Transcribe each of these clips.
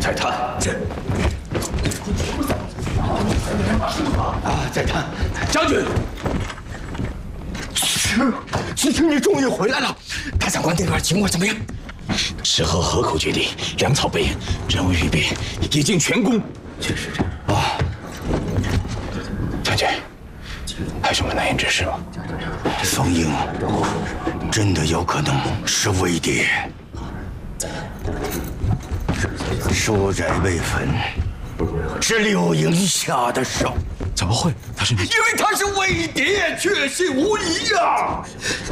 在探，在探，将军，徐青，你终于回来了。大长官那边情况怎么样？ 事后河口决定，粮草备，任务预备已经全功。 确实这样啊。 将军，还有什么难言之事吗？ 冯英真的有可能是魏谍。书斋被焚，是刘英下的手。 怎么会？他是…… 因为他是魏谍，确信无疑呀。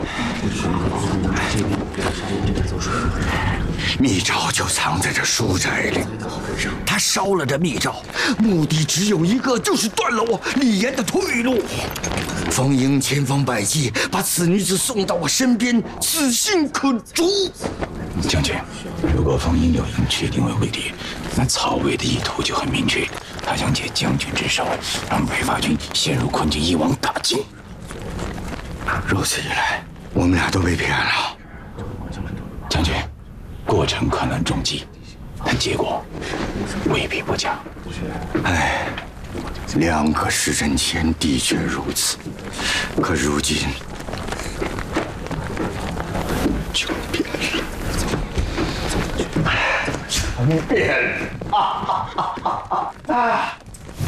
密诏就藏在这书斋里，他烧了这密诏，目的只有一个，就是断了我李岩的退路。冯英千方百计把此女子送到我身边，此心可诛。 将军，如果冯英有意确定为魏谍，那曹魏的意图就很明确，他想借将军之手，让北伐军陷入困境，一网打尽。 如此一来，我们俩都被骗了。 将军，过程可能中计，但结果未必不佳。 哎，2个时辰前的确如此，可如今就变了。全变了！